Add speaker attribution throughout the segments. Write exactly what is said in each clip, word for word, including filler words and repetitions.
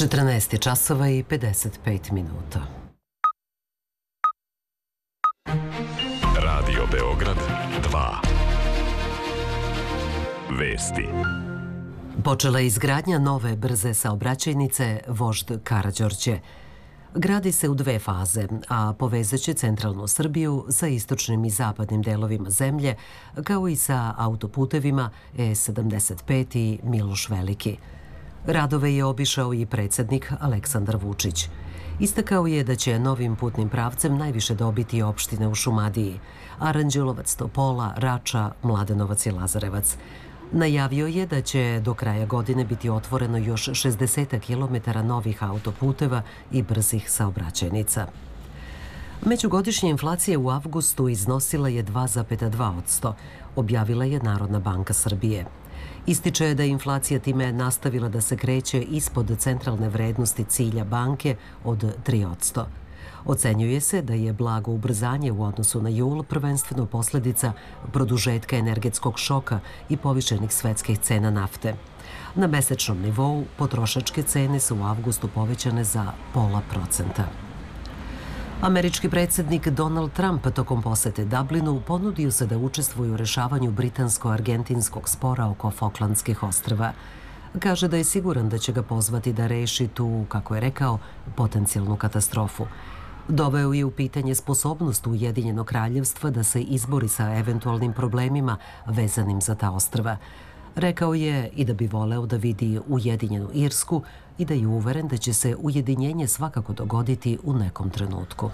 Speaker 1: četrnaest časova i pedeset pet minuta.
Speaker 2: Radio Beograd dva. Vesti.
Speaker 1: Počela je izgradnja nove brze saobraćajnice Vožd Karađorđe. Gradi se u dve faze, a povezaće centralnu Srbiju sa istočnim i zapadnim delovima zemlje, kao i sa autoputevima E sedamdeset pet i Miloš Veliki. Radove je obišao i predsjednik Aleksandar Vučić. Istakao je da će novim putnim pravcem najviše dobiti opštine u Šumadiji: Aranđelovac, Topola, Rača, Mladenovac i Lazarevac. Najavio je da će do kraja godine biti otvoreno još šezdeset kilometara novih autoputeva i brzih saobraćajnica. Međugodišnja inflacija u avgustu iznosila je dva zarez dva posto, objavila je Narodna banka Srbije. Ističe da je inflacija time nastavila da se kreće ispod centralne vrednosti cilja banke od tri posto. Ocenjuje se da je blago ubrzanje u odnosu na jul prvenstveno posljedica produžetka energetskog šoka i povišenih svetskih cena nafte. Na mesečnom nivou potrošačke cene su u avgustu povećane za pola procenta. Američki predsjednik Donald Trump tokom posete Dublinu ponudio se da učestvuje u rešavanju britansko-argentinskog spora oko Falklandskih ostrva. Kaže da je siguran da će ga pozvati da reši tu, kako je rekao, potencijalnu katastrofu. Doveo je u pitanje sposobnost Ujedinjenog kraljevstva da se izbori sa eventualnim problemima vezanim za ta ostrva. Rekao je i da bi voleo da vidi Ujedinjenu Irsku i da je uveren da će se ujedinjenje svakako dogoditi u nekom trenutku.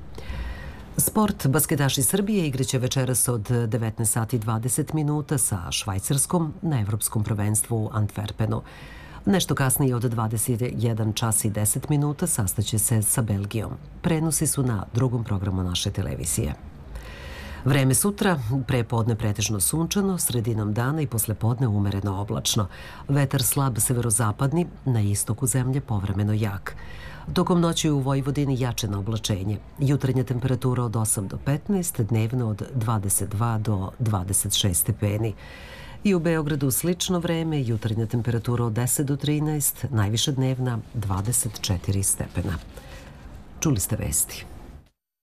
Speaker 1: Sport. Basketaši Srbije igraće večeras od devetnaest sati i dvadeset minuta sa Švajcarskom na Evropskom prvenstvu u Antwerpenu. Nešto kasnije od dvadeset jedan čas i deset minuta sastaće se sa Belgijom. Prenosi su na drugom programu naše televizije. Vreme sutra, pre podne pretežno sunčano, sredinom dana i posle podne umereno oblačno. Vetar slab severozapadni, na istoku zemlje povremeno jak. Tokom noći u Vojvodini jačeno oblačenje. Jutarnja temperatura od osam do petnaest, dnevno od dvadeset dva do dvadeset šest stepeni. I u Beogradu slično vreme, jutarnja temperatura od deset do trinaest, najviša dnevna dvadeset četiri stepena. Čuli ste vesti.